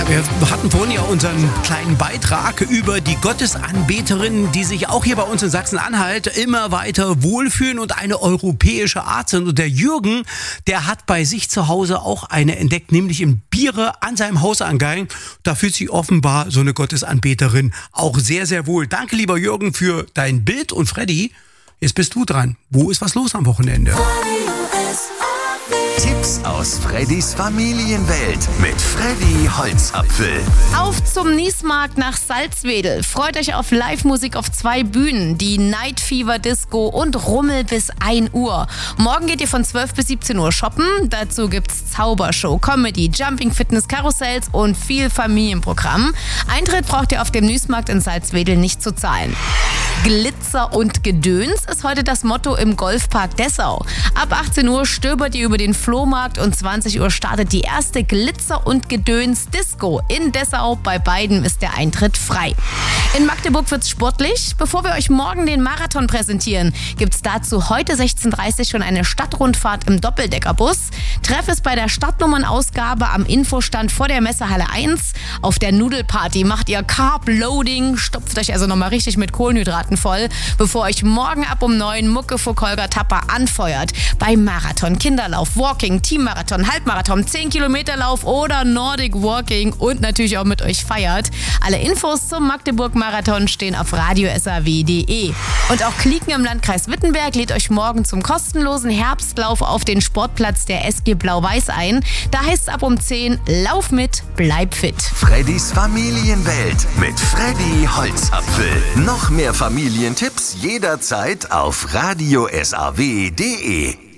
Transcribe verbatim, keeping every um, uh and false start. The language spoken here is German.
Ja, wir hatten vorhin ja unseren kleinen Beitrag über die Gottesanbeterinnen, die sich auch hier bei uns in Sachsen-Anhalt immer weiter wohlfühlen und eine europäische Art sind. Und der Jürgen, der hat bei sich zu Hause auch eine entdeckt, nämlich im Biere an seinem Hauseingang. Da fühlt sich offenbar so eine Gottesanbeterin auch sehr, sehr wohl. Danke, lieber Jürgen, für dein Bild. Und Freddy, jetzt bist du dran. Wo ist was los am Wochenende? Tipps aus Freddys Familienwelt mit Freddy Holzapfel. Auf zum Niesmarkt nach Salzwedel. Freut euch auf Live-Musik auf zwei Bühnen, die Night Fever Disco und Rummel bis ein Uhr. Morgen geht ihr von zwölf bis siebzehn Uhr shoppen. Dazu gibt's Zaubershow, Comedy, Jumping Fitness, Karussells und viel Familienprogramm. Eintritt braucht ihr auf dem Niesmarkt in Salzwedel nicht zu zahlen. Glitzer und Gedöns ist heute das Motto im Golfpark Dessau. Ab achtzehn Uhr stöbert ihr über den Flohmarkt und zwanzig Uhr startet die erste Glitzer und Gedöns Disco in Dessau. Bei beiden ist der Eintritt frei. In Magdeburg wird's sportlich. Bevor wir euch morgen den Marathon präsentieren, gibt's dazu heute sechzehn Uhr dreißig schon eine Stadtrundfahrt im Doppeldeckerbus. Treff ist bei der Startnummernausgabe am Infostand vor der Messehalle eins. Auf der Nudelparty macht ihr Carb-Loading, stopft euch also nochmal richtig mit Kohlenhydraten voll, bevor euch morgen ab um neun Muckefuck Holger Tapper anfeuert. Beim Marathon, Kinderlauf, Walking, Teammarathon, Halbmarathon, zehn Kilometer Lauf oder Nordic Walking und natürlich auch mit euch feiert. Alle Infos zum Magdeburg-Marathon stehen auf radio s a w punkt d e. Und auch Klieken im Landkreis Wittenberg lädt euch morgen zum kostenlosen Herbstlauf auf den Sportplatz der S G Blau-Weiß ein. Da heißt es ab um zehn, lauf mit, bleib fit. Freddys Familienwelt mit Freddy Holzapfel. Noch mehr Familientipps jederzeit auf radio s a w punkt d e.